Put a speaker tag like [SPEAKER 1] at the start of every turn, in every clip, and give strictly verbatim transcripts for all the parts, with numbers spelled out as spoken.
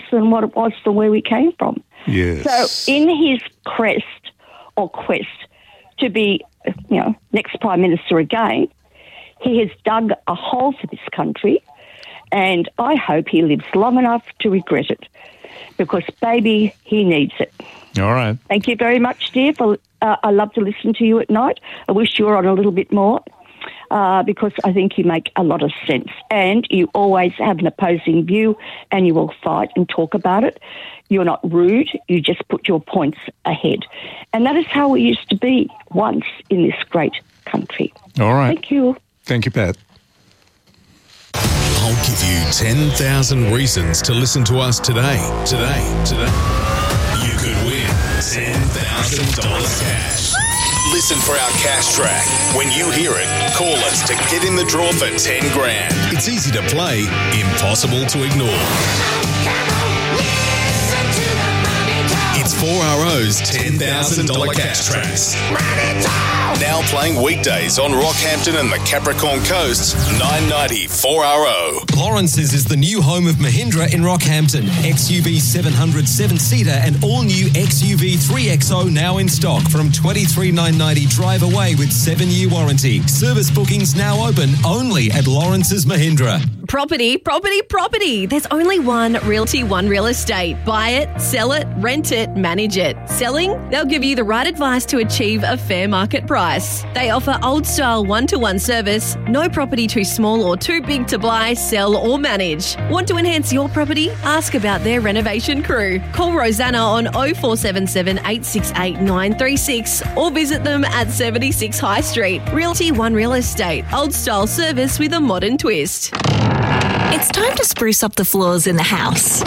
[SPEAKER 1] than what it was from where we came from.
[SPEAKER 2] Yes.
[SPEAKER 1] So in his crest or quest to be, you know, next Prime Minister again, he has dug a hole for this country, and I hope he lives long enough to regret it, because, baby, he needs it.
[SPEAKER 2] All right.
[SPEAKER 1] Thank you very much, dear. For uh, I love to listen to you at night. I wish you were on a little bit more, uh, because I think you make a lot of sense, and you always have an opposing view, and you will fight and talk about it. You're not rude. You just put your points ahead. And that is how we used to be once in this great country.
[SPEAKER 2] All right.
[SPEAKER 1] Thank you.
[SPEAKER 2] Thank you, Pat.
[SPEAKER 3] I'll give you ten thousand reasons to listen to us today. Today. Today. You could win ten thousand dollars cash. Listen for our cash track. When you hear it, call us to get in the draw for ten grand. It's easy to play, impossible to ignore. It's four R O's ten thousand dollars cash tracks. Now playing weekdays on Rockhampton and the Capricorn Coast's nine ninety four R O.
[SPEAKER 4] Lawrence's is the new home of Mahindra in Rockhampton. X U V seven hundred seven-seater and all-new X U V three X O now in stock from twenty-three thousand nine hundred ninety drive away with seven-year warranty. Service bookings now open only at Lawrence's Mahindra.
[SPEAKER 5] Property, property, property. There's only one Realty One Real Estate. Buy it, sell it, rent it, manage it. Selling? They'll give you the right advice to achieve a fair market price. They offer old-style one-to-one service. No property too small or too big to buy, sell or manage. Want to enhance your property? Ask about their renovation crew. Call Rosanna on oh four seven seven, eight six eight, nine three six or visit them at seventy-six High Street. Realty One Real Estate. Old-style service with a modern twist.
[SPEAKER 6] It's time to spruce up the floors in the house.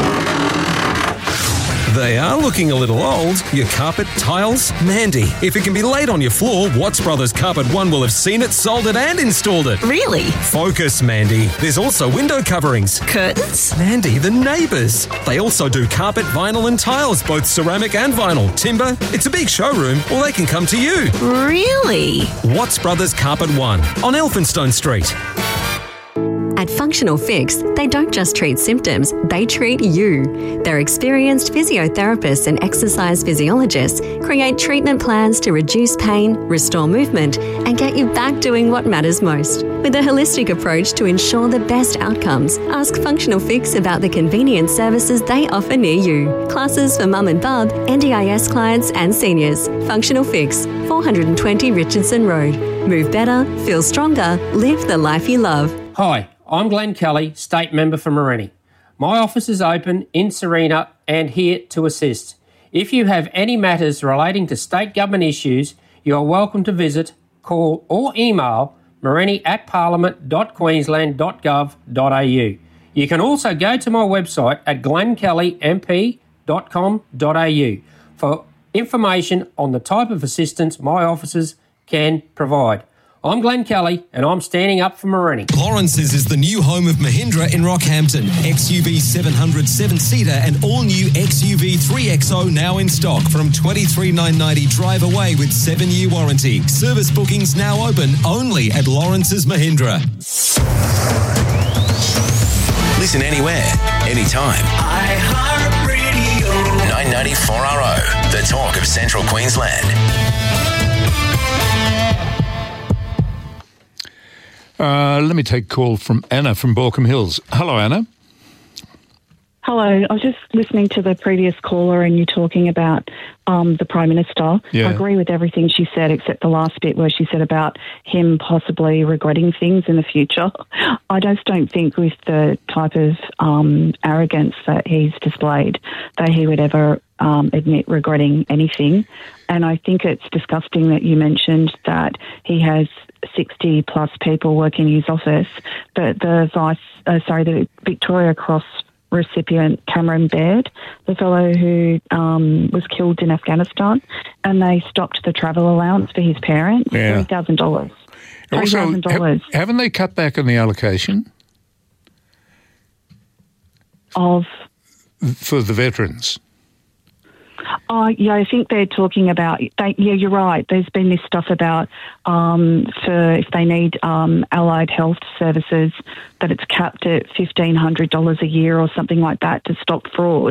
[SPEAKER 4] They are looking a little old. Your carpet, tiles, Mandy. If it can be laid on your floor, Watts Brothers Carpet One will have seen it, sold it and installed it.
[SPEAKER 6] Really?
[SPEAKER 4] Focus, Mandy. There's also window coverings.
[SPEAKER 6] Curtains?
[SPEAKER 4] Mandy, the neighbours. They also do carpet, vinyl and tiles, both ceramic and vinyl. Timber. It's a big showroom, or they can come to you.
[SPEAKER 6] Really?
[SPEAKER 4] Watts Brothers Carpet One on Elphinstone Street.
[SPEAKER 7] At Functional Fix, they don't just treat symptoms, they treat you. Their experienced physiotherapists and exercise physiologists create treatment plans to reduce pain, restore movement, and get you back doing what matters most. With a holistic approach to ensure the best outcomes, ask Functional Fix about the convenient services they offer near you. Classes for mum and bub, N D I S clients and seniors. Functional Fix, four twenty Richardson Road. Move better, feel stronger, live the life you love.
[SPEAKER 8] Hi, I'm Glenn Kelly, State Member for Morenni. My office is open in Serena and here to assist. If you have any matters relating to state government issues, you are welcome to visit, call or email morenni at parliament dot queensland dot gov dot a u. You can also go to my website at glenn kelly m p dot com dot a u for information on the type of assistance my offices can provide. I'm Glenn Kelly, and I'm standing up for Morenni.
[SPEAKER 4] Lawrence's is the new home of Mahindra in Rockhampton. X U V seven hundred seven-seater and all-new X U V three X O now in stock from twenty-three thousand nine hundred ninety drive away with seven-year warranty. Service bookings now open only at Lawrence's Mahindra.
[SPEAKER 3] Listen anywhere, anytime. iHeartRadio. nine ninety-four R O, the talk of Central Queensland.
[SPEAKER 2] Uh, let me take a call from Anna from Baulkham Hills. Hello, Anna.
[SPEAKER 9] Hello. I was just listening to the previous caller and you talking about um, the Prime Minister.
[SPEAKER 2] Yeah.
[SPEAKER 9] I agree with everything she said except the last bit where she said about him possibly regretting things in the future. I just don't think with the type of um, arrogance that he's displayed that he would ever um, admit regretting anything. And I think it's disgusting that you mentioned that he has sixty plus people working in his office, but the vice, uh, sorry, the Victoria Cross recipient Cameron Baird, the fellow who um, was killed in Afghanistan, and they stopped the travel allowance for his parents,
[SPEAKER 2] yeah.
[SPEAKER 9] three thousand dollars.
[SPEAKER 2] Also, ha- haven't they cut back on the allocation
[SPEAKER 9] of
[SPEAKER 2] for the veterans?
[SPEAKER 9] Oh, yeah, I think they're talking about, they, yeah, you're right. There's been this stuff about um, for if they need um, allied health services, that it's capped at fifteen hundred dollars a year or something like that to stop fraud.